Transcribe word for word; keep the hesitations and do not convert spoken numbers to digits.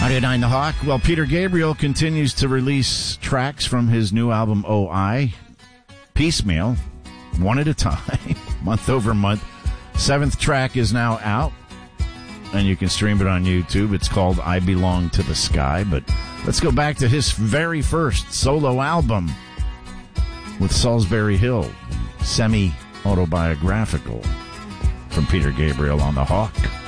Audio nine The Hawk. Well, Peter Gabriel continues to release tracks from his new album, O I, piecemeal, one at a time, month over month. Seventh track is now out, and you can stream it on YouTube. It's called I Belong to the Sky. But let's go back to his very first solo album with Salisbury Hill, semi-autobiographical, from Peter Gabriel on The Hawk.